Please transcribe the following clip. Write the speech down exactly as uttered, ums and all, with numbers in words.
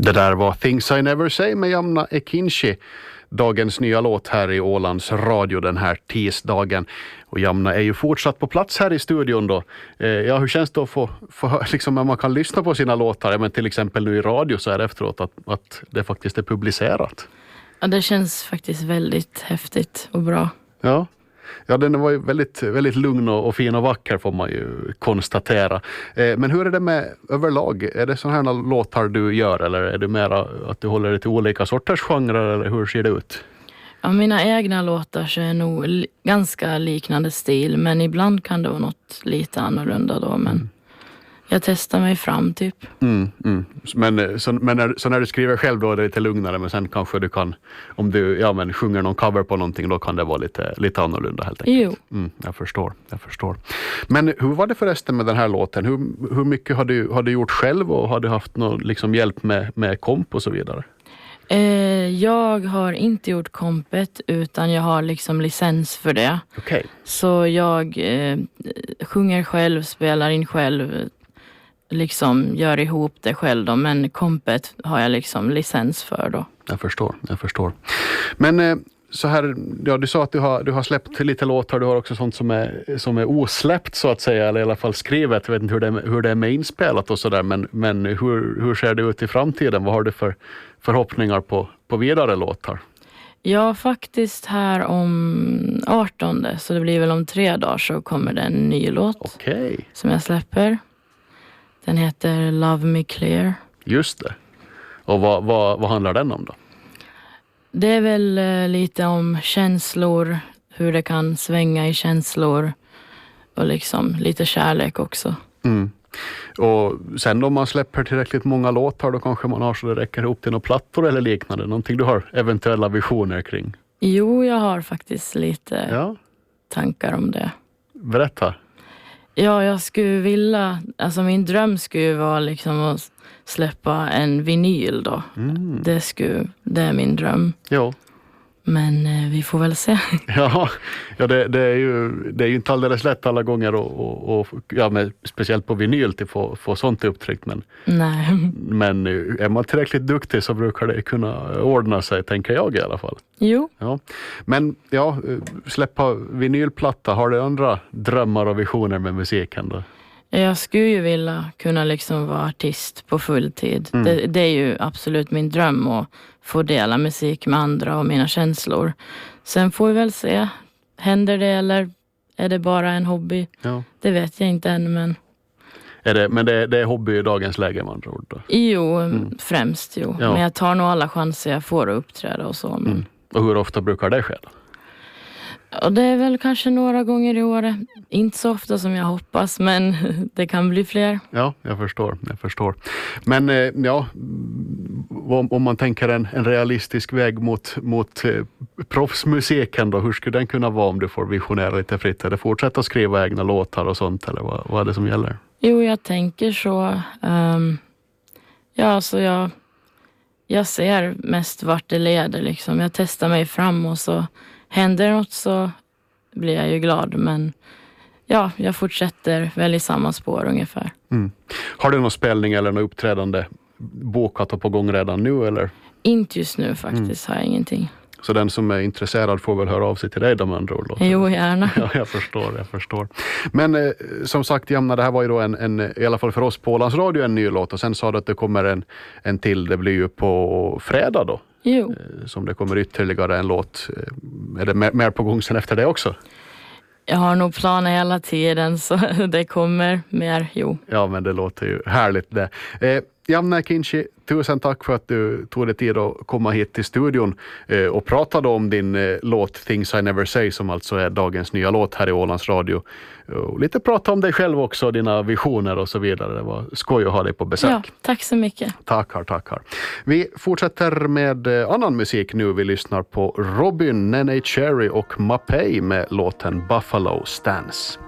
Det där var Things I Never Say med Jamna Ekinci. Dagens nya låt här i Ålands Radio den här tisdagen. Och Jamna är ju fortsatt på plats här i studion då. Eh, ja, hur känns det att få, få liksom, när man kan lyssna på sina låtar, men till exempel nu i radio så är det efteråt att, att det faktiskt är publicerat? Ja, det känns faktiskt väldigt häftigt och bra. Ja. Ja, den var ju väldigt, väldigt lugn och, och fin och vacker får man ju konstatera. Eh, men hur är det med överlag? Är det sådana här låtar du gör eller är det mer att du håller dig till olika sorters genrer eller hur ser det ut? Ja, mina egna låtar så är nog li- ganska liknande stil, men ibland kan det vara något lite annorlunda då, men mm. jag testar mig fram typ. Mm, mm. Men, så, men när, så när du skriver själv då är det lite lugnare, men sen kanske du kan, om du ja, men sjunger någon cover på någonting, då kan det vara lite, lite annorlunda helt enkelt. Jo. Mm, jag förstår, jag förstår. Men hur var det förresten med den här låten? Hur, hur mycket har du, har du gjort själv och har du haft någon liksom, hjälp med, med komp och så vidare? Eh, jag har inte gjort kompet utan jag har liksom licens för det. Okay. Så jag eh, sjunger själv, spelar in själv, liksom gör ihop det själv då, men kompet har jag liksom licens för då. Jag förstår, jag förstår. Men eh, så här, ja, du sa att du har, du har släppt lite låtar, du har också sånt som är, som är osläppt så att säga, eller i alla fall skrivet. Jag vet inte hur det, hur det är med inspelat och sådär, men, men hur, hur ser det ut i framtiden? Vad har du för förhoppningar på, på vidare låtar? Ja, faktiskt här om artonde, så det blir väl om tre dagar så kommer det en ny låt. Okay. Som jag släpper. Den heter Love Me Clear. Just det. Och vad, vad, vad handlar den om då? Det är väl eh, lite om känslor, hur det kan svänga i känslor och liksom lite kärlek också. Mm. Och sen om man släpper tillräckligt många låtar då kanske man har så det räcker upp till några plattor eller liknande. Någonting du har eventuella visioner kring? Jo, jag har faktiskt lite ja. tankar om det. Berätta. Ja, jag skulle vilja, alltså min dröm skulle ju vara liksom att släppa en vinyl då. Mm. Det skulle, det är min dröm. Ja. Men eh, vi får väl se. Ja, ja det, det, är ju, det är ju inte alldeles lätt alla gånger och, och, och ja, med, speciellt på vinyl till att få, få sånt upptryckt. Men, Nej. men är man tillräckligt duktig så brukar det kunna ordna sig, tänker jag i alla fall. Jo. Ja. Men ja, släppa vinylplatta, har du andra drömmar och visioner med musiken då? Jag skulle ju vilja kunna liksom vara artist på fulltid. Mm. Det, det är ju absolut min dröm att få dela musik med andra och mina känslor. Sen får vi väl se. Händer det eller är det bara en hobby? Ja. Det vet jag inte än, men... Är det, men det, det är hobby i dagens läge man tror då? Jo, mm. främst jo. Ja. Men jag tar nog alla chanser jag får att uppträda och så. Men... Mm. Och hur ofta brukar det ske då? Och det är väl kanske några gånger i året. Inte så ofta som jag hoppas, men det kan bli fler. Ja, jag förstår. Jag förstår. Men ja, om, om man tänker en, en realistisk väg mot, mot eh, proffsmusiken då, hur skulle den kunna vara om du får visionera lite fritt? Är det fortsätta skriva egna låtar och sånt, eller vad, vad är det som gäller? Jo, jag tänker så. Um, ja, så jag, jag ser mest vart det leder liksom. Jag testar mig fram och så händer något så blir jag ju glad. Men ja, jag fortsätter väl i samma spår ungefär. Mm. Har du någon spelning eller någon uppträdande bokat och på gång redan nu? Eller? Inte just nu faktiskt, mm. har jag ingenting. Så den som är intresserad får väl höra av sig till dig de andra ord? Jo, gärna. Ja, jag förstår, jag förstår. Men eh, som sagt, Jamna, det här var ju då en, en, i alla fall för oss på Ålands Radio, en ny låt. Och sen sa du att det kommer en, en till, det blir ju på fredag då. Jo. Som det kommer ytterligare en låt. Är det mer, mer på gång sen efter det också? Jag har nog planer hela tiden så det kommer mer, jo. Ja, men det låter ju härligt det. Eh, Jamna Ekinci, tusen tack för att du tog dig tid att komma hit till studion eh, och pratade om din eh, låt Things I Never Say som alltså är dagens nya låt här i Ålands Radio. Och lite prata om dig själv också, dina visioner och så vidare. Det var skoj att ha dig på besök. Ja, tack så mycket. Tackar, tackar. Vi fortsätter med eh, annan musik nu. Vi lyssnar på Robin, Nene Cherry och Mapei med låten Buffalo Stance.